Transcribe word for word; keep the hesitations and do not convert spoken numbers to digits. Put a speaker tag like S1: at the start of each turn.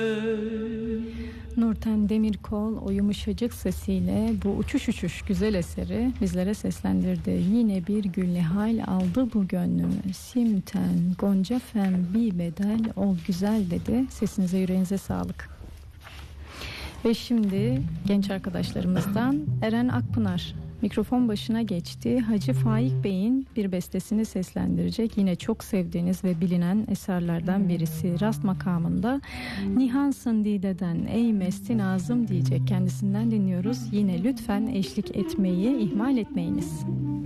S1: Nurten Demirkol o yumuşacık sesiyle bu uçuş uçuş güzel eseri bizlere seslendirdi. Yine bir gül nihal aldı bu gönlümü. Simten gonca fem bir bedel ol güzel dedi. Sesinize yüreğinize sağlık. Ve şimdi genç arkadaşlarımızdan Eren Akpınar mikrofon başına geçti. Hacı Faik Bey'in bir bestesini seslendirecek. Yine çok sevdiğiniz ve bilinen eserlerden birisi. Rast makamında Nihansın Dide'den ey mesti nazım diyecek. Kendisinden dinliyoruz. Yine lütfen eşlik etmeyi ihmal etmeyiniz.